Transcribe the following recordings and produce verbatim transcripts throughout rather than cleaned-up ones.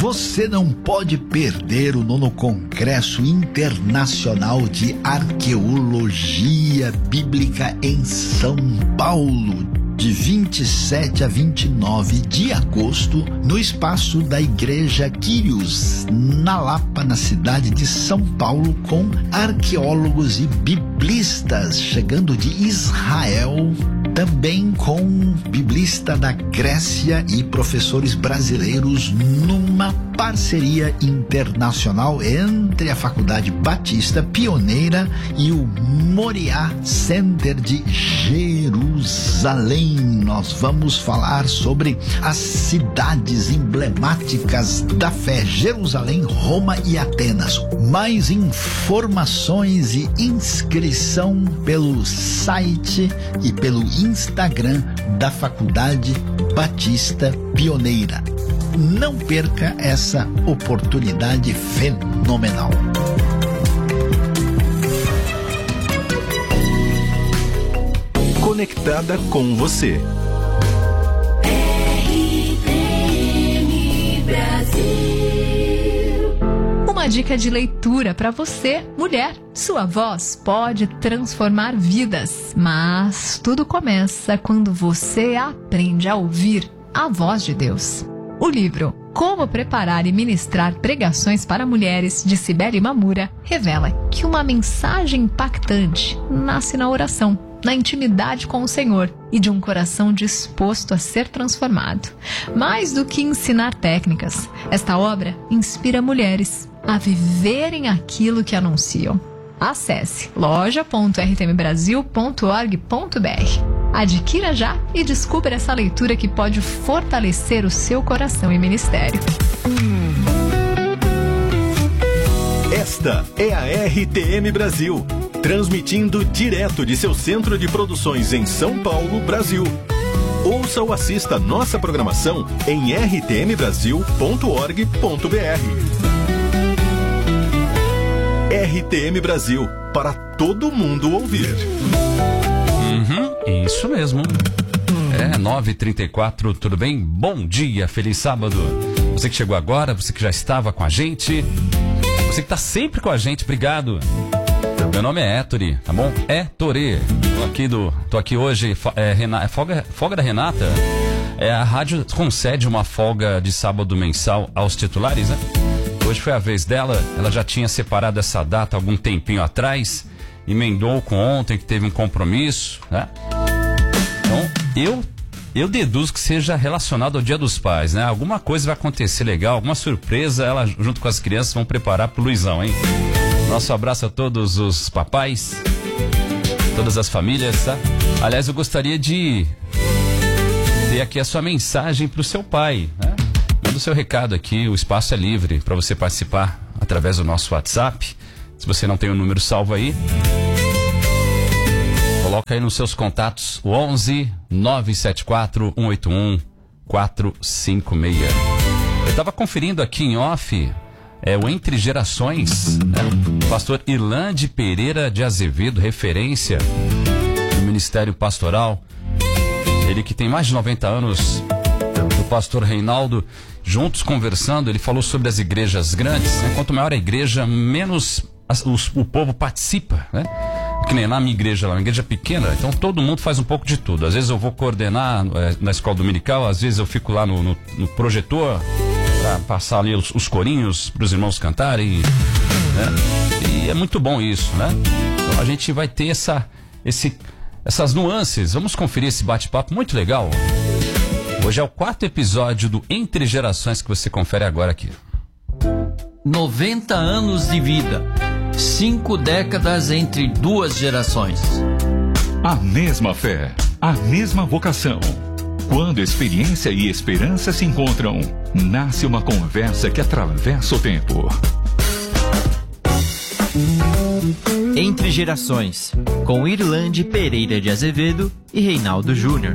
Você não pode perder o nono Congresso Internacional de Arqueologia Bíblica em São Paulo, de vinte e sete a vinte e nove de agosto, no espaço da Igreja Quírios, na Lapa, na cidade de São Paulo, com arqueólogos e biblistas chegando de Israel, também com biblista da Grécia e professores brasileiros, numa parceria internacional entre a Faculdade Batista Pioneira e o Moriá Center de Jerusalém. Nós vamos falar sobre as cidades emblemáticas da fé: Jerusalém, Roma e Atenas. Mais informações e inscrição pelo site e pelo Instagram da Faculdade Batista Pioneira. Não perca essa oportunidade fenomenal. Conectada com você. R T M Brasil. Uma dica de leitura para você, mulher. Sua voz pode transformar vidas, mas tudo começa quando você aprende a ouvir a voz de Deus. O livro Como Preparar e Ministrar Pregações para Mulheres, de Cibele Mamura, revela que uma mensagem impactante nasce na oração, na intimidade com o Senhor e de um coração disposto a ser transformado. Mais do que ensinar técnicas, esta obra inspira mulheres a viverem aquilo que anunciam. Acesse loja ponto r t m brasil ponto org ponto b r. Adquira já e descubra essa leitura que pode fortalecer o seu coração e ministério. Esta é a R T M Brasil, transmitindo direto de seu centro de produções em São Paulo, Brasil. Ouça ou assista nossa programação em r t m brasil ponto org ponto b r. R T M Brasil, para todo mundo ouvir. Uhum, isso mesmo. É, nove e trinta e quatro, tudo bem? Bom dia, feliz sábado. Você que chegou agora, você que já estava com a gente, você que está sempre com a gente, obrigado. Meu nome é Héctor, tá bom? Héctorê. Tô aqui, do, tô aqui hoje, é, Renata, é folga, folga da Renata. É, a rádio concede uma folga de sábado mensal aos titulares, né? Hoje foi a vez dela, ela já tinha separado essa data algum tempinho atrás, emendou com ontem que teve um compromisso, né? Então, eu, eu deduzo que seja relacionado ao Dia dos Pais, né? Alguma coisa vai acontecer legal, alguma surpresa, ela junto com as crianças vão preparar pro Luizão, hein? Nosso abraço a todos os papais, todas as famílias, tá? Aliás, eu gostaria de ter aqui a sua mensagem pro seu pai, né? Manda o seu recado aqui, o espaço é livre para você participar através do nosso WhatsApp. Se você não tem o número salvo aí, coloca aí nos seus contatos o onze nove sete quatro um oito um quatro cinco seis. Eu estava conferindo aqui em off é, o Entre Gerações, né? O pastor Irlande Pereira de Azevedo, referência do Ministério Pastoral. Ele que tem mais de noventa anos, o pastor Reinaldo, juntos conversando, ele falou sobre as igrejas grandes, né? Quanto maior a igreja, menos as, os, o povo participa, né? Que nem na minha igreja, lá, uma igreja pequena, então todo mundo faz um pouco de tudo. Às vezes eu vou coordenar é, na escola dominical, às vezes eu fico lá no, no, no projetor para passar ali os, os corinhos para os irmãos cantarem, né? E é muito bom isso, né? Então a gente vai ter essa, esse, essas nuances. Vamos conferir esse bate-papo muito legal. Hoje é o quarto episódio do Entre Gerações que você confere agora aqui. noventa anos de vida. Cinco décadas entre duas gerações. A mesma fé, a mesma vocação. Quando experiência e esperança se encontram, nasce uma conversa que atravessa o tempo. Entre Gerações, com Irlande Pereira de Azevedo e Reinaldo Júnior.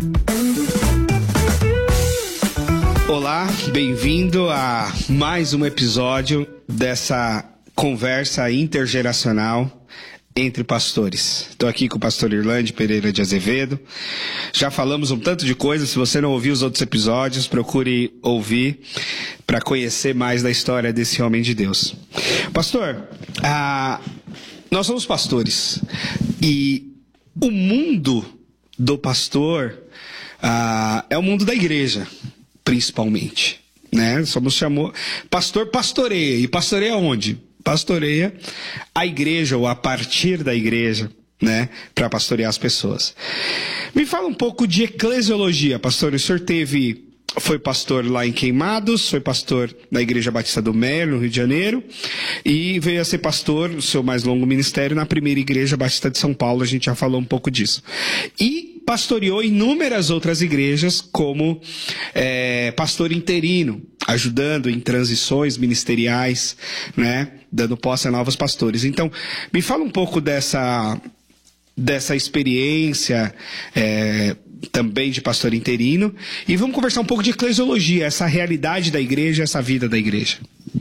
Olá, bem-vindo a mais um episódio dessa conversa intergeracional entre pastores. Estou aqui com o pastor Irlande Pereira de Azevedo. Já falamos um tanto de coisa. Se você não ouviu os outros episódios, procure ouvir. para conhecer mais da história desse homem de Deus. Pastor, ah, nós somos pastores e o mundo do pastor ah, é o mundo da igreja, principalmente, né? Somos chamou pastor pastoreia, e pastoreia onde? Pastoreia a igreja ou a partir da igreja, né, para pastorear as pessoas. Me fala um pouco de eclesiologia, pastor. O senhor teve, foi pastor lá em Queimados, foi pastor na Igreja Batista do Melo, no Rio de Janeiro, e veio a ser pastor, o seu mais longo ministério, na primeira Igreja Batista de São Paulo. A gente já falou um pouco disso. E pastoreou inúmeras outras igrejas como é, pastor interino, ajudando em transições ministeriais, né, dando posse a novos pastores. Então, me fala um pouco dessa, dessa experiência é, também de pastor interino, e vamos conversar um pouco de eclesiologia, essa realidade da igreja, essa vida da igreja.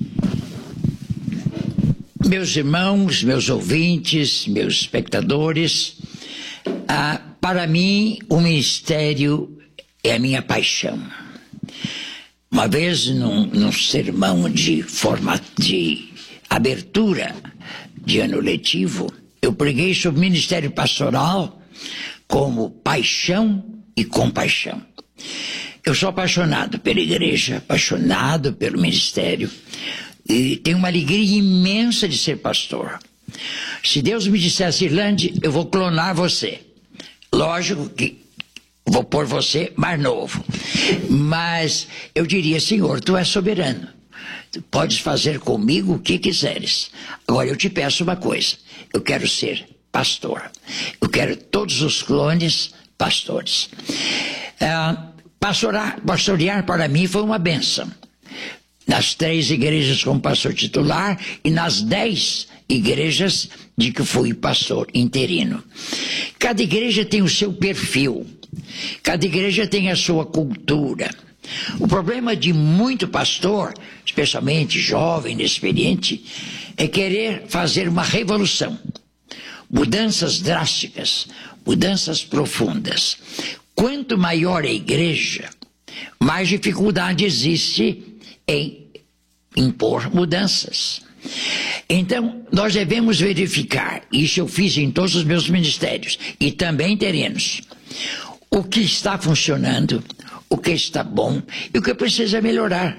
Meus irmãos, meus ouvintes, meus espectadores, ah, para mim o ministério é a minha paixão. Uma vez num, num sermão de, forma, de abertura de ano letivo, eu preguei sobre ministério pastoral como paixão e compaixão. Eu sou apaixonado pela igreja, apaixonado pelo ministério, e tenho uma alegria imensa de ser pastor. Se Deus me dissesse, Irlande, eu vou clonar você. Lógico que vou pôr você mais novo. Mas eu diria, Senhor, tu és soberano. Tu podes fazer comigo o que quiseres. Agora eu te peço uma coisa. Eu quero ser pastor. Eu quero todos os clones pastores. Ah, pastorar, pastorear para mim foi uma bênção. Nas três igrejas como pastor titular e nas dez igrejas de que fui pastor interino. Cada igreja tem o seu perfil. Cada igreja tem a sua cultura. O problema de muito pastor, especialmente jovem, inexperiente, é querer fazer uma revolução. Mudanças drásticas, mudanças profundas. Quanto maior a igreja, mais dificuldade existe em impor mudanças. Então, nós devemos verificar, isso eu fiz em todos os meus ministérios, e também terrenos, o que está funcionando, o que está bom e o que precisa melhorar.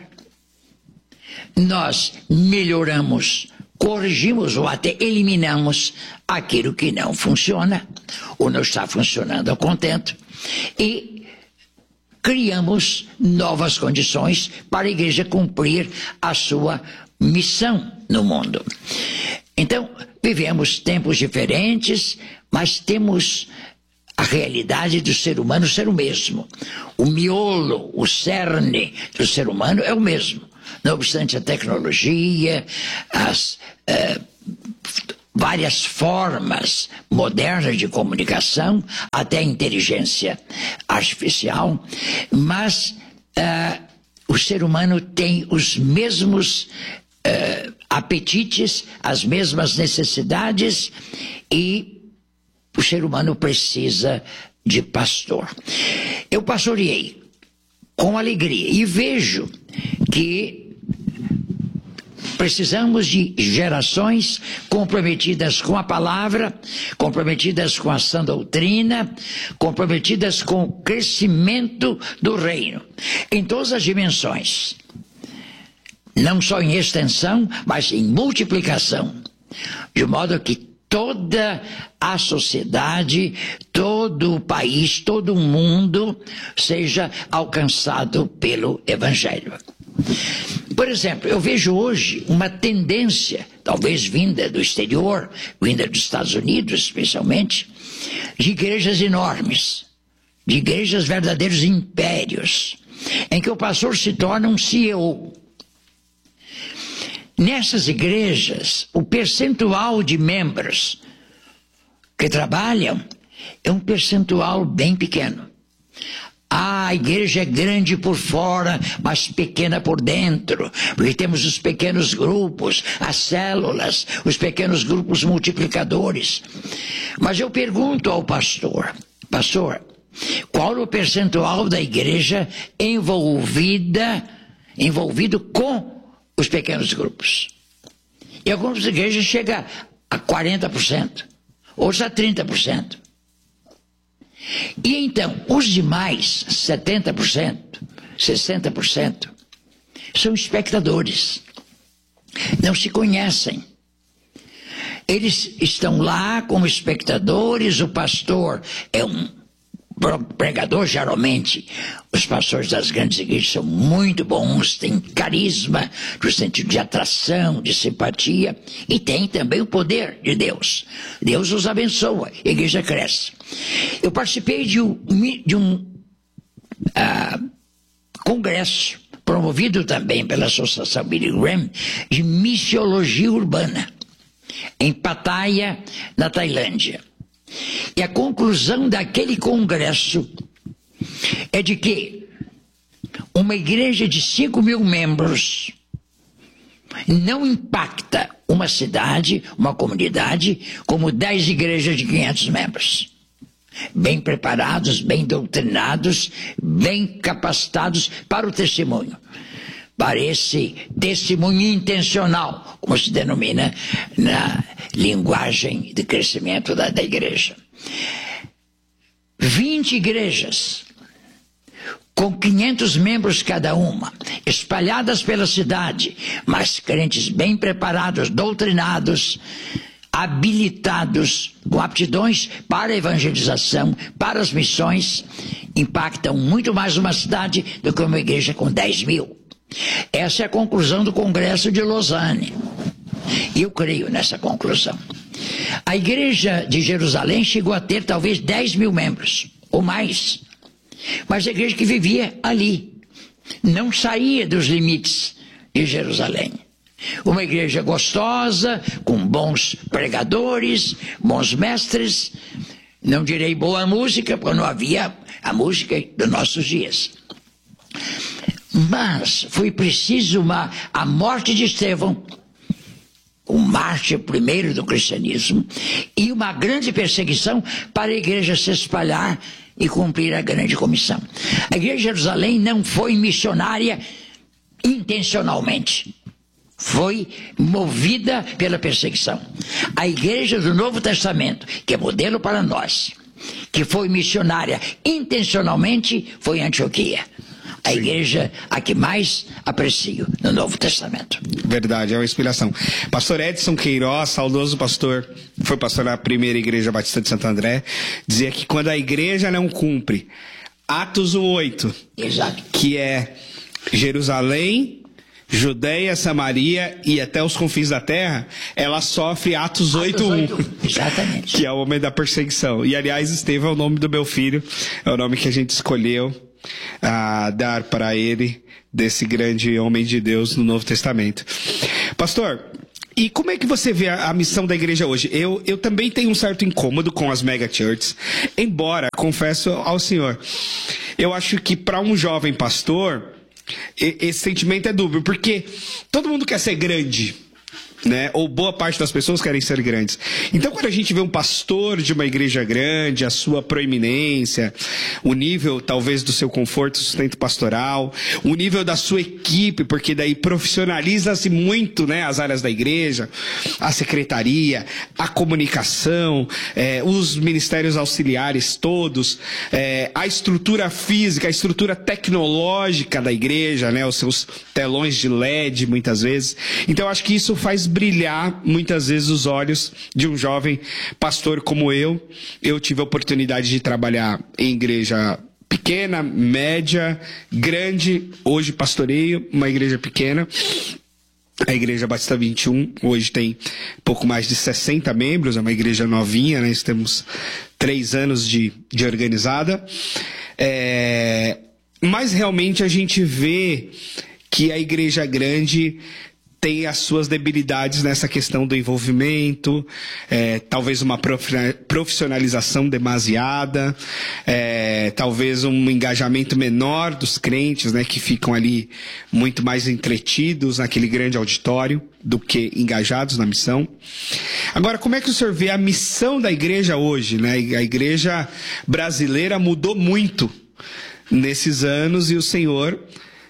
Nós melhoramos, corrigimos ou até eliminamos aquilo que não funciona ou não está funcionando a contento e criamos novas condições para a igreja cumprir a sua missão no mundo. Então, vivemos tempos diferentes, mas temos a realidade do ser humano ser o mesmo. O miolo, o cerne do ser humano é o mesmo. Não obstante a tecnologia, as uh, várias formas modernas de comunicação, até a inteligência artificial, mas uh, o ser humano tem os mesmos uh, apetites, as mesmas necessidades, e o ser humano precisa de pastor. Eu pastoreei com alegria e vejo que precisamos de gerações comprometidas com a palavra, comprometidas com a sã doutrina, comprometidas com o crescimento do reino, em todas as dimensões. Não só em extensão, mas em multiplicação. De modo que toda a sociedade, todo o país, todo o mundo seja alcançado pelo Evangelho. Por exemplo, eu vejo hoje uma tendência, talvez vinda do exterior, vinda dos Estados Unidos especialmente, de igrejas enormes, de igrejas verdadeiros impérios, em que o pastor se torna um C E O. Nessas igrejas, o percentual de membros que trabalham é um percentual bem pequeno. Ah, a igreja é grande por fora, mas pequena por dentro, porque temos os pequenos grupos, as células, os pequenos grupos multiplicadores. Mas eu pergunto ao pastor, pastor, qual o percentual da igreja envolvida envolvido com os pequenos grupos. E algumas igrejas chegam a quarenta por cento, outros a trinta por cento. E então, os demais, setenta por cento, sessenta por cento, são espectadores. Não se conhecem. Eles estão lá como espectadores, o pastor é um pregador, geralmente. Os pastores das grandes igrejas são muito bons, têm carisma, no sentido de atração, de simpatia, e tem também o poder de Deus. Deus os abençoa, a igreja cresce. Eu participei de um, de um uh, congresso, promovido também pela Associação Billy Graham, de missiologia urbana, em Pattaya, na Tailândia. E a conclusão daquele congresso é de que uma igreja de cinco mil membros não impacta uma cidade, uma comunidade, como dez igrejas de quinhentos membros. Bem preparados, bem doutrinados, bem capacitados para o testemunho. Para esse testemunho intencional, como se denomina na linguagem de crescimento da, da igreja. vinte igrejas, com quinhentos membros cada uma, espalhadas pela cidade, mas crentes bem preparados, doutrinados, habilitados, com aptidões para a evangelização, para as missões, impactam muito mais uma cidade do que uma igreja com dez mil. Essa é a conclusão do Congresso de Lausanne. E eu creio nessa conclusão. A igreja de Jerusalém chegou a ter talvez dez mil membros, ou mais. Mas a igreja que vivia ali, não saía dos limites de Jerusalém. Uma igreja gostosa, com bons pregadores, bons mestres. Não direi boa música, porque não havia a música dos nossos dias. Mas foi preciso uma, a morte de Estevão, o mártir primeiro do cristianismo, e uma grande perseguição para a igreja se espalhar e cumprir a grande comissão. A igreja de Jerusalém não foi missionária intencionalmente. Foi movida pela perseguição. A igreja do Novo Testamento, que é modelo para nós, que foi missionária intencionalmente, foi Antioquia. A Sim. igreja a que mais aprecio no Novo Testamento. Verdade, é uma inspiração. Pastor Edson Queiroz, saudoso pastor, foi pastor na primeira igreja batista de Santo André, dizia que quando a igreja não cumpre Atos oito, Exato. que é Jerusalém, Judeia, Samaria e até os confins da terra, ela sofre Atos oito um. Exatamente. Que é o homem da perseguição. E aliás, Estevão é o nome do meu filho, é o nome que a gente escolheu a dar para ele, desse grande homem de Deus no Novo Testamento. Pastor, e como é que você vê a, a missão da igreja hoje? Eu, eu também tenho um certo incômodo com as mega churches, embora, confesso ao senhor, eu acho que para um jovem pastor, e, esse sentimento é dúbio, porque todo mundo quer ser grande, né? Ou boa parte das pessoas querem ser grandes. Então, quando a gente vê um pastor de uma igreja grande, a sua proeminência, o nível talvez do seu conforto, sustento pastoral, o nível da sua equipe, porque daí profissionaliza-se muito, né, as áreas da igreja, a secretaria, a comunicação, é, os ministérios auxiliares todos, é, a estrutura física, a estrutura tecnológica da igreja, né, os seus telões de L E D muitas vezes. Então, eu acho que isso faz brilhar muitas vezes os olhos de um jovem pastor como eu. Eu tive a oportunidade de trabalhar em igreja pequena, média, grande. Hoje pastoreio uma igreja pequena, a Igreja Batista vinte e um. Hoje tem pouco mais de sessenta membros, é uma igreja novinha, né? Nós temos três anos de, de organizada. É... Mas realmente a gente vê que a igreja grande tem as suas debilidades nessa questão do envolvimento, é, talvez uma profissionalização demasiada, é, talvez um engajamento menor dos crentes, né, que ficam ali muito mais entretidos naquele grande auditório do que engajados na missão. Agora, como é que o senhor vê a missão da igreja hoje, né? A igreja brasileira mudou muito nesses anos e o senhor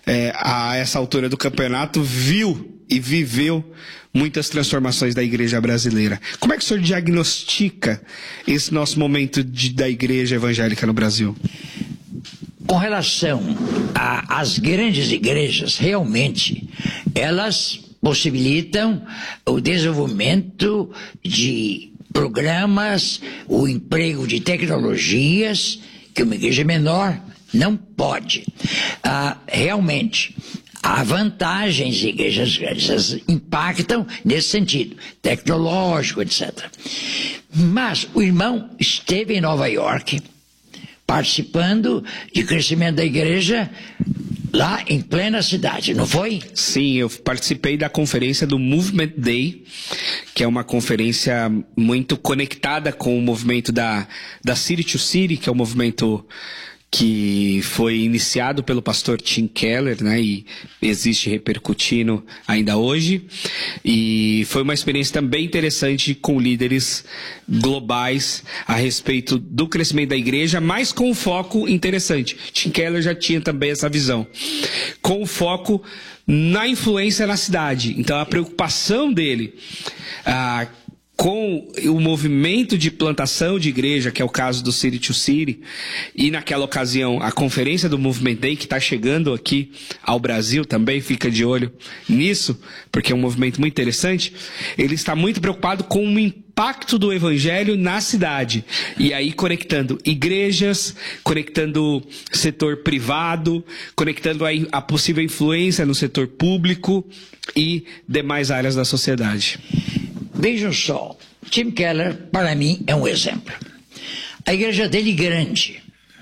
é, a essa altura do campeonato, viu e viveu muitas transformações da igreja brasileira. Como é que o senhor diagnostica esse nosso momento de, da igreja evangélica no Brasil? Com relação às grandes igrejas, realmente, elas possibilitam o desenvolvimento de programas, o emprego de tecnologias que uma igreja menor não pode. Ah, realmente, há vantagens de igrejas grandes, elas impactam nesse sentido, tecnológico, etcétera. Mas o irmão esteve em Nova York, participando de crescimento da igreja lá em plena cidade, não foi? Sim, eu participei da conferência do Movement Day, que é uma conferência muito conectada com o movimento da, da City to City, que é o movimento que foi iniciado pelo pastor Tim Keller, né, e existe repercutindo ainda hoje. E foi uma experiência também interessante com líderes globais a respeito do crescimento da igreja, mas com um foco interessante. Tim Keller já tinha também essa visão, com o foco na influência na cidade. Então a preocupação dele ah, com o movimento de plantação de igreja, que é o caso do City to City, e naquela ocasião a conferência do Movement Day, que está chegando aqui ao Brasil também, fica de olho nisso, porque é um movimento muito interessante. Ele está muito preocupado com o impacto do evangelho na cidade, e aí conectando igrejas, conectando setor privado, conectando a, a possível influência no setor público e demais áreas da sociedade. Vejam só, Tim Keller, para mim, é um exemplo. A igreja dele é grande.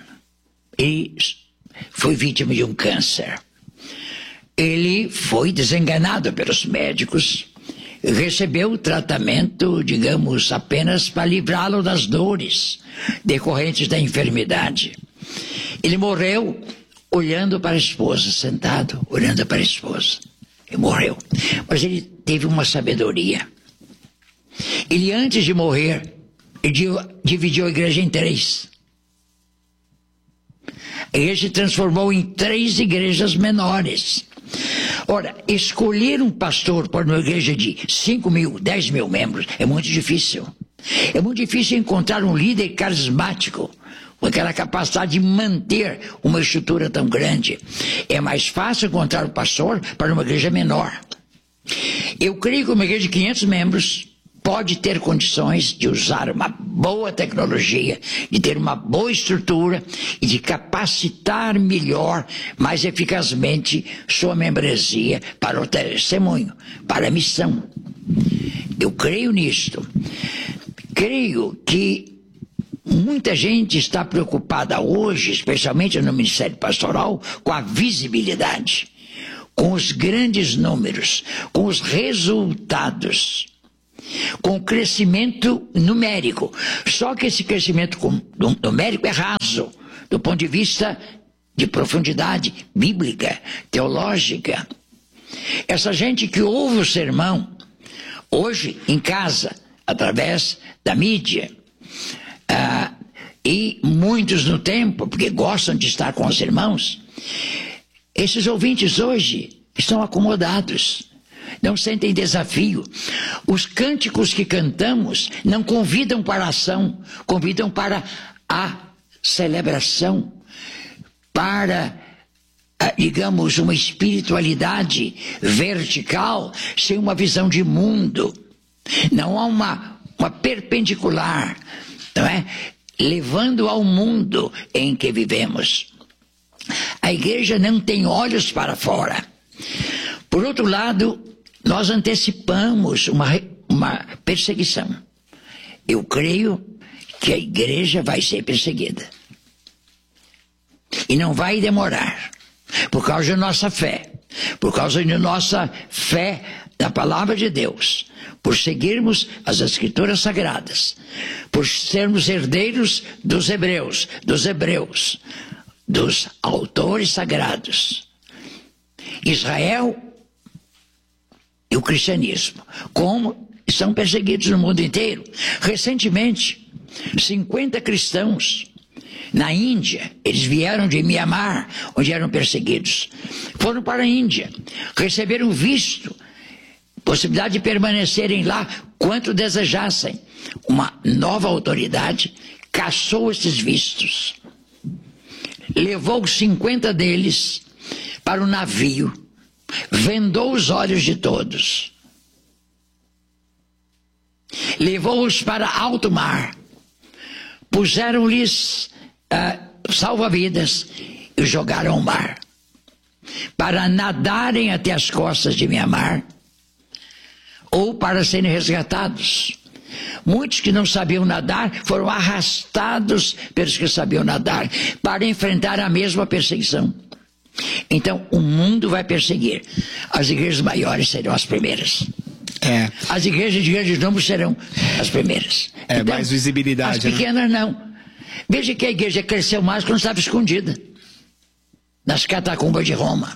Ele foi vítima de um câncer. Ele foi desenganado pelos médicos, recebeu tratamento, digamos, apenas para livrá-lo das dores decorrentes da enfermidade. Ele morreu olhando para a esposa, sentado, olhando para a esposa. Ele morreu. Mas ele teve uma sabedoria. Ele, antes de morrer, ele dividiu a igreja em três. A igreja se transformou em três igrejas menores. Ora, escolher um pastor para uma igreja de cinco mil, dez mil membros é muito difícil. É muito difícil encontrar um líder carismático com aquela capacidade de manter uma estrutura tão grande. É mais fácil encontrar um pastor para uma igreja menor. Eu creio que uma igreja de quinhentos membros pode ter condições de usar uma boa tecnologia, de ter uma boa estrutura e de capacitar melhor, mais eficazmente, sua membresia para o testemunho, para a missão. Eu creio nisto. Creio que muita gente está preocupada hoje, especialmente no Ministério Pastoral, com a visibilidade, com os grandes números, com os resultados, com o crescimento numérico. Só que esse crescimento numérico é raso, do ponto de vista de profundidade bíblica, teológica. Essa gente que ouve o sermão, hoje em casa, através da mídia, ah, e muitos no templo, porque gostam de estar com os irmãos, esses ouvintes hoje estão acomodados, não sentem desafio. Os cânticos que cantamos não convidam para a ação, convidam para a celebração, para, digamos, uma espiritualidade vertical, sem uma visão de mundo. Não há uma, uma perpendicular, não é? Levando ao mundo em que vivemos. A igreja não tem olhos para fora. Por outro lado, nós antecipamos uma, uma perseguição. Eu creio que a igreja vai ser perseguida. E não vai demorar. Por causa da nossa fé. Por causa da nossa fé da palavra de Deus. Por seguirmos as escrituras sagradas. Por sermos herdeiros dos hebreus. Dos hebreus. Dos autores sagrados. Israel e o cristianismo, como são perseguidos no mundo inteiro. Recentemente, cinquenta cristãos Na Índia, eles vieram de Mianmar, onde eram perseguidos. Foram para a Índia, receberam visto, possibilidade de permanecerem lá quanto desejassem. Uma nova autoridade cassou esses vistos. Levou cinquenta deles para o navio, vendou os olhos de todos. Levou-os para alto mar, puseram-lhes uh, salva-vidas e jogaram ao mar, para nadarem até as costas de Mianmar, ou para serem resgatados. Muitos que não sabiam nadar foram arrastados pelos que sabiam nadar, para enfrentar a mesma perseguição. Então, o mundo vai perseguir. As igrejas maiores serão as primeiras. É. As igrejas de grandes números serão as primeiras. É, então, mais visibilidade. As pequenas, né? Não. Veja que a igreja cresceu mais quando estava escondida nas catacumbas de Roma.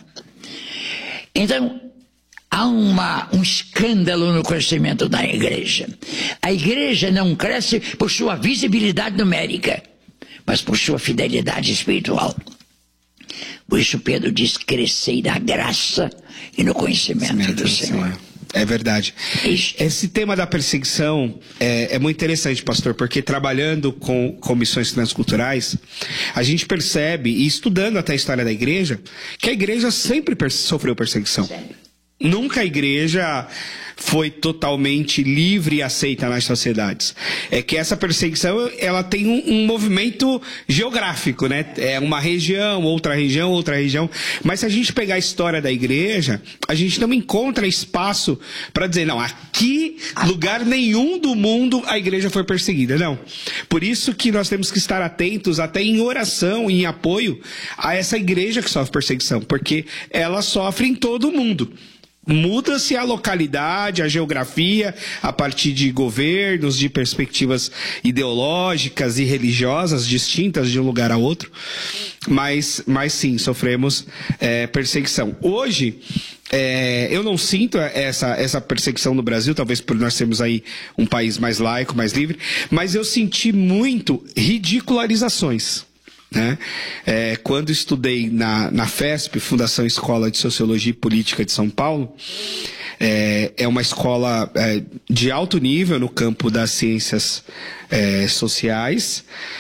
Então, há uma, um escândalo no crescimento da igreja. A igreja não cresce por sua visibilidade numérica, mas por sua fidelidade espiritual. Por isso Pedro diz: crescei na graça e no conhecimento, conhecimento do Senhor. Senhor. É verdade. Isso. Esse tema da perseguição é, é muito interessante, pastor, porque trabalhando com, com missões transculturais, a gente percebe, e estudando até a história da igreja, que a igreja sempre per- sofreu perseguição. Sempre. Nunca a igreja foi totalmente livre e aceita nas sociedades. É que essa perseguição, ela tem um, um movimento geográfico, né? É uma região, outra região, outra região. Mas se a gente pegar a história da igreja, a gente não encontra espaço para dizer, não, aqui, lugar nenhum do mundo a igreja foi perseguida. Não. Por isso que nós temos que estar atentos até em oração e em apoio a essa igreja que sofre perseguição, porque ela sofre em todo o mundo. Muda-se a localidade, a geografia, a partir de governos, de perspectivas ideológicas e religiosas distintas de um lugar a outro, mas, mas sim, sofremos é, perseguição. Hoje, é, eu não sinto essa, essa perseguição no Brasil, talvez por nós sermos aí um país mais laico, mais livre, mas eu senti muito ridicularizações. Né? É, quando estudei na, na FESP, Fundação Escola de Sociologia e Política de São Paulo, é, é uma escola é, de alto nível no campo das ciências é, sociais.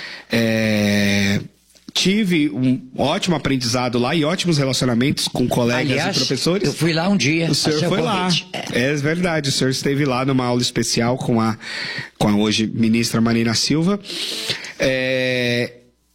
É, tive um ótimo aprendizado lá e ótimos relacionamentos com colegas Aliás, e professores. Eu fui lá um dia. O senhor foi convite. lá. É. é verdade, o senhor esteve lá numa aula especial com a, com a hoje ministra Marina Silva. É,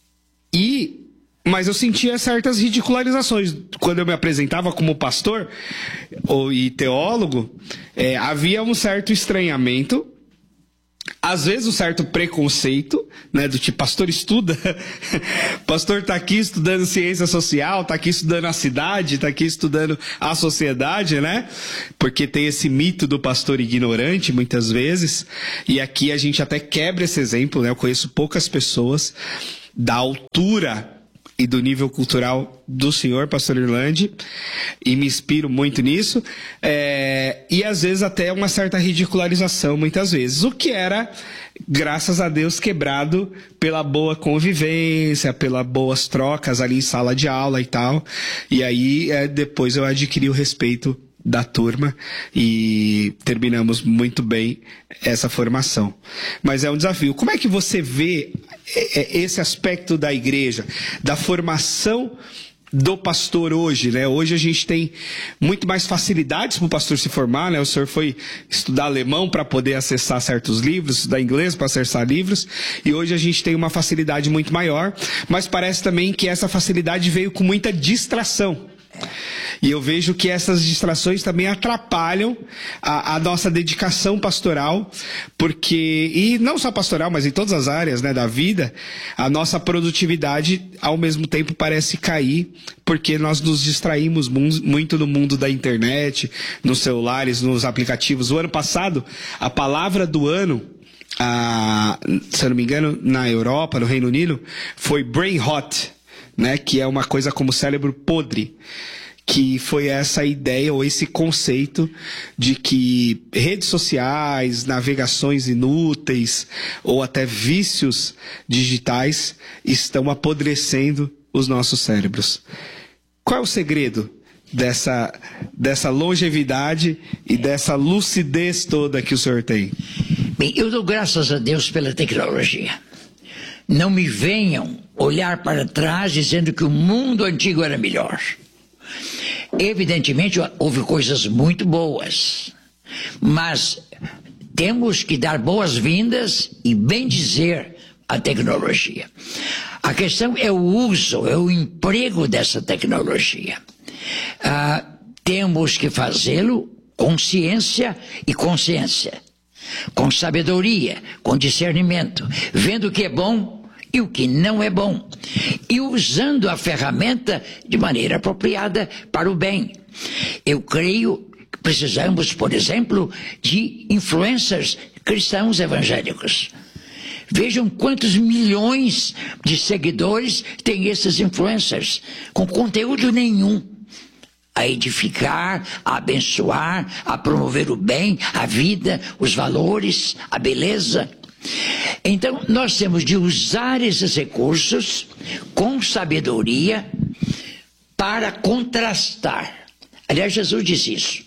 E, mas eu sentia certas ridicularizações. Quando eu me apresentava como pastor ou, e teólogo, é, havia um certo estranhamento, às vezes um certo preconceito, né, do tipo, pastor estuda, pastor tá aqui estudando ciência social, tá aqui estudando a cidade, tá aqui estudando a sociedade, né, porque tem esse mito do pastor ignorante, muitas vezes, e aqui a gente até quebra esse exemplo, né, eu conheço poucas pessoas da altura e do nível cultural do senhor, pastor Irlande, e me inspiro muito nisso, é, e às vezes até uma certa ridicularização, muitas vezes, o que era, graças a Deus, quebrado pela boa convivência, pelas boas trocas ali em sala de aula e tal, e aí é, depois eu adquiri o respeito da turma e terminamos muito bem essa formação. Mas é um desafio. Como é que você vê esse aspecto da igreja, da formação do pastor hoje, né? Hoje a gente tem muito mais facilidades para o pastor se formar, né? O senhor foi estudar alemão para poder acessar certos livros, estudar inglês para acessar livros, e hoje a gente tem uma facilidade muito maior, mas parece também que essa facilidade veio com muita distração. E eu vejo que essas distrações também atrapalham a, a nossa dedicação pastoral, porque, e não só pastoral, mas em todas as áreas, né, da vida, a nossa produtividade ao mesmo tempo parece cair, porque nós nos distraímos muito no mundo da internet, nos celulares, nos aplicativos. O ano passado, a palavra do ano, a, se eu não me engano, na Europa, no Reino Unido, foi brain rot, né, que é uma coisa como cérebro podre, que foi essa ideia ou esse conceito de que redes sociais, navegações inúteis ou até vícios digitais estão apodrecendo os nossos cérebros. Qual é o segredo dessa, dessa longevidade e dessa lucidez toda que o senhor tem? Bem, eu dou graças a Deus pela tecnologia. Não me venham olhar para trás dizendo que o mundo antigo era melhor. Evidentemente, houve coisas muito boas, mas temos que dar boas-vindas e bendizer a tecnologia. A questão é o uso, é o emprego dessa tecnologia. Ah, temos que fazê-lo com ciência e consciência, com sabedoria, com discernimento, vendo o que é bom e o que não é bom, e usando a ferramenta de maneira apropriada para o bem. Eu creio que precisamos, por exemplo, de influencers cristãos evangélicos. Vejam quantos milhões de seguidores têm esses influencers, com conteúdo nenhum, a edificar, a abençoar, a promover o bem, a vida, os valores, a beleza. Então, nós temos de usar esses recursos com sabedoria para contrastar. Aliás, Jesus disse isso.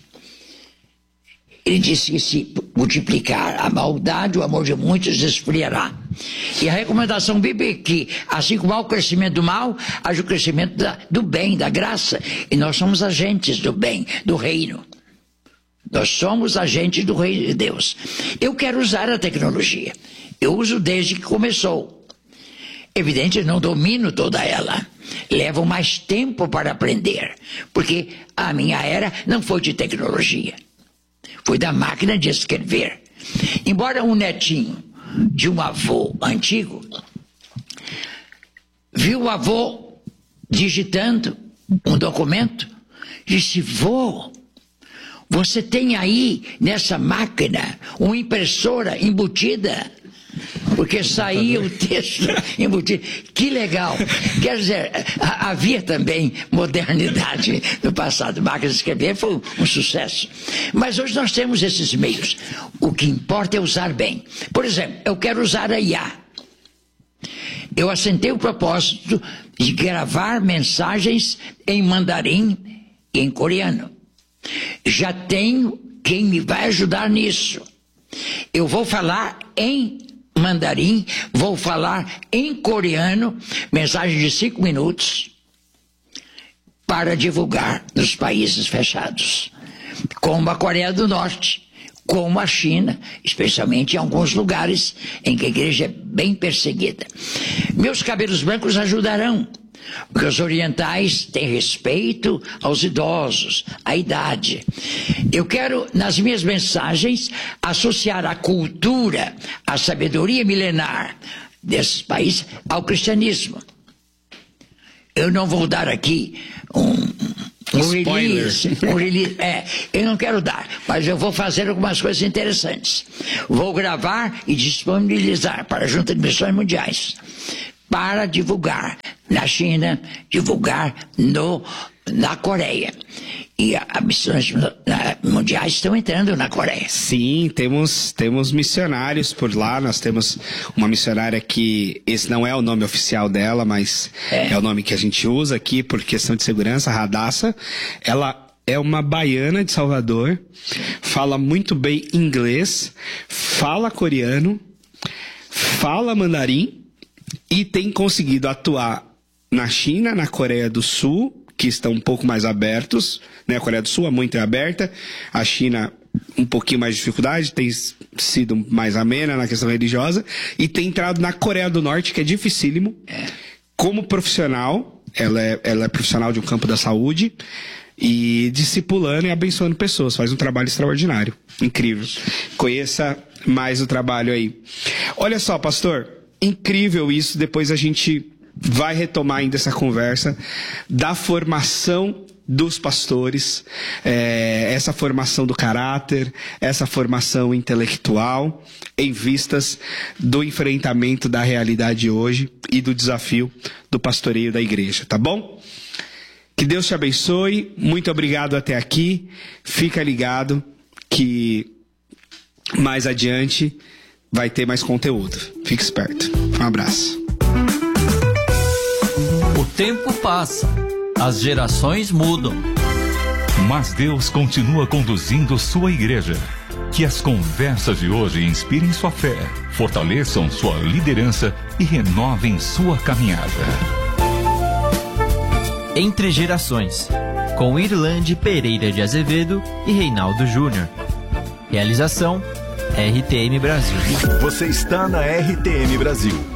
Ele disse que se multiplicar a maldade, o amor de muitos esfriará. E a recomendação bíblica é que, assim como há o crescimento do mal, haja o crescimento da, do bem, da graça. E nós somos agentes do bem, do reino. Nós somos agentes do reino de Deus. Eu quero usar a tecnologia. Eu uso desde que começou. Evidente, eu não domino toda ela. Levo mais tempo para aprender. Porque a minha era não foi de tecnologia. Foi da máquina de escrever. Embora um netinho de um avô antigo viu o avô digitando um documento, disse: vô, você tem aí nessa máquina uma impressora embutida, porque saía o texto embutido. Que legal! Quer dizer, havia também modernidade no passado. Máquina de escrever foi um sucesso. Mas hoje nós temos esses meios. O que importa é usar bem. Por exemplo, eu quero usar a I A. Eu assentei o propósito de gravar mensagens em mandarim e em coreano. Já tenho quem me vai ajudar nisso. Eu vou falar em mandarim, vou falar em coreano, mensagem de cinco minutos, para divulgar nos países fechados, como a Coreia do Norte, como a China, especialmente em alguns lugares em que a igreja é bem perseguida. Meus cabelos brancos ajudarão, porque os orientais têm respeito aos idosos, à idade. Eu quero, nas minhas mensagens, associar a cultura, a sabedoria milenar desses países ao cristianismo. Eu não vou dar aqui um, um release, um release, é, eu não quero dar, mas eu vou fazer algumas coisas interessantes. Vou gravar e disponibilizar para a Junta de Missões Mundiais, para divulgar na China, divulgar no, na Coreia. E as missões mundiais estão entrando na Coreia. Sim, temos, temos missionários por lá. Nós temos uma missionária que, esse não é o nome oficial dela, mas é, é o nome que a gente usa aqui por questão de segurança, Radassa. Ela é uma baiana de Salvador, fala muito bem inglês, fala coreano, fala mandarim e tem conseguido atuar na China, na Coreia do Sul, que estão um pouco mais abertos, né? A Coreia do Sul é muito aberta, a China um pouquinho mais de dificuldade, tem sido mais amena na questão religiosa, e tem entrado na Coreia do Norte, que é dificílimo, como profissional, ela é, ela é profissional de um campo da saúde, e discipulando e abençoando pessoas, faz um trabalho extraordinário, incrível. Conheça mais o trabalho aí. Olha só, pastor, incrível isso, depois a gente vai retomar ainda essa conversa da formação dos pastores, é, essa formação do caráter, essa formação intelectual, em vistas do enfrentamento da realidade hoje e do desafio do pastoreio da igreja, tá bom? Que Deus te abençoe. Muito obrigado até aqui. Fica ligado que mais adiante vai ter mais conteúdo. Fique esperto. Um abraço. O tempo passa, as gerações mudam. Mas Deus continua conduzindo sua igreja. Que as conversas de hoje inspirem sua fé, fortaleçam sua liderança e renovem sua caminhada. Entre Gerações, com Irlande Pereira de Azevedo e Reinaldo Júnior. Realização R T M Brasil. Você está na R T M Brasil.